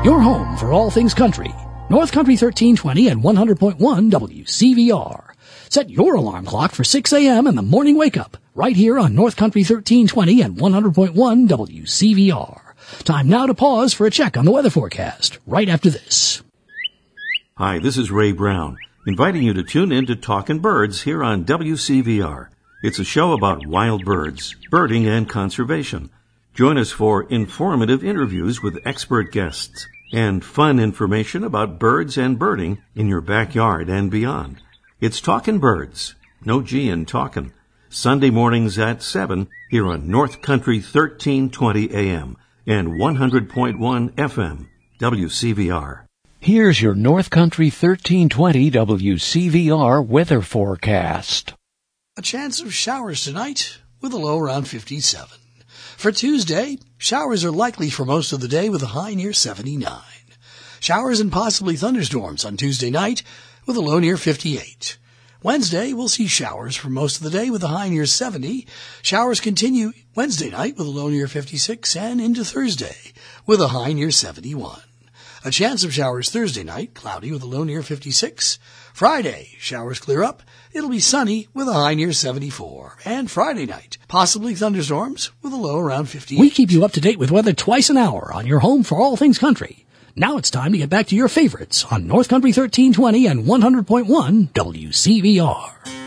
Your home for all things country. North Country 1320 and 100.1 WCVR. Set your alarm clock for 6 a.m. in the morning wake-up, right here on North Country 1320 and 100.1 WCVR. Time now to pause for a check on the weather forecast, right after this. Hi, this is Ray Brown, inviting you to tune in to Talkin' Birds here on WCVR. It's a show about wild birds, birding, and conservation. Join us for informative interviews with expert guests and fun information about birds and birding in your backyard and beyond. It's Talkin' Birds, no G in talkin', Sunday mornings at 7 here on North Country 1320 AM and 100.1 FM, WCVR. Here's your North Country 1320 WCVR weather forecast. A chance of showers tonight with a low around 57. For Tuesday, showers are likely for most of the day with a high near 79. Showers and possibly thunderstorms on Tuesday night with a low near 58. Wednesday, we'll see showers for most of the day with a high near 70. Showers continue Wednesday night with a low near 56 and into Thursday with a high near 71. A chance of showers Thursday night, cloudy with a low near 56. Friday, showers clear up. It'll be sunny with a high near 74. And Friday night, possibly thunderstorms with a low around 58. We keep you up to date with weather twice an hour on your home for all things country. Now it's time to get back to your favorites on North Country 1320 and 100.1 WCVR.